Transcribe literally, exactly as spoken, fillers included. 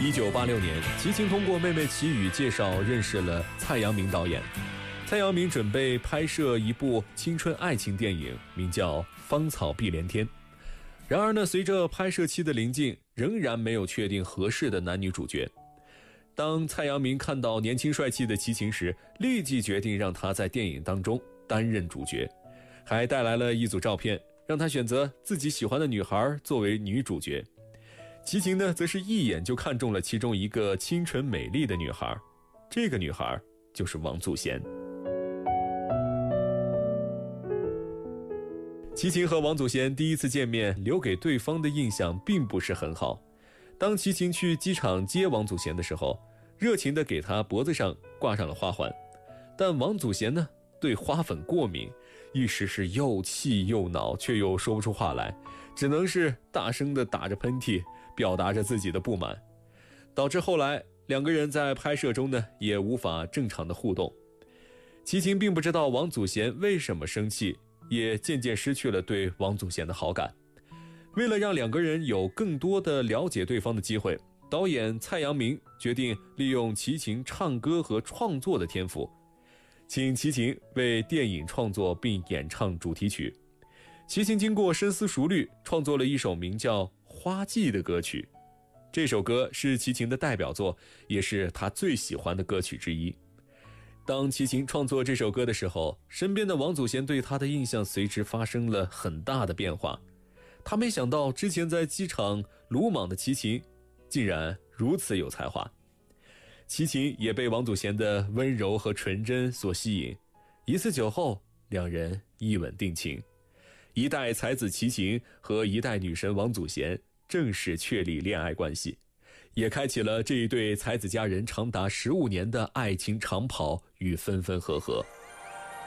一九八六年，齐秦通过妹妹齐宇介绍认识了蔡阳明导演。蔡阳明准备拍摄一部青春爱情电影，名叫《芳草碧连天》。然而呢，随着拍摄期的临近，仍然没有确定合适的男女主角。当蔡阳明看到年轻帅气的齐秦时，立即决定让他在电影当中担任主角，还带来了一组照片，让他选择自己喜欢的女孩作为女主角。齐秦呢，则是一眼就看中了其中一个清纯美丽的女孩，这个女孩就是王祖贤。齐秦和王祖贤第一次见面，留给对方的印象并不是很好。当齐秦去机场接王祖贤的时候，热情地给他脖子上挂上了花环，但王祖贤呢，对花粉过敏，一时是又气又恼，却又说不出话来，只能是大声地打着喷嚏，表达着自己的不满，导致后来两个人在拍摄中呢，也无法正常的互动。齐秦并不知道王祖贤为什么生气，也渐渐失去了对王祖贤的好感。为了让两个人有更多的了解对方的机会，导演蔡阳明决定利用齐秦唱歌和创作的天赋，请齐秦为电影创作并演唱主题曲。齐秦经过深思熟虑，创作了一首名叫《花季》的歌曲。这首歌是齐秦的代表作，也是他最喜欢的歌曲之一。当齐秦创作这首歌的时候，身边的王祖贤对他的印象随之发生了很大的变化。他没想到之前在机场鲁莽的齐秦竟然如此有才华。齐秦也被王祖贤的温柔和纯真所吸引，一次酒后，两人一吻定情。一代才子齐秦和一代女神王祖贤正式确立恋爱关系，也开启了这一对才子佳人长达十五年的爱情长跑与分分合合。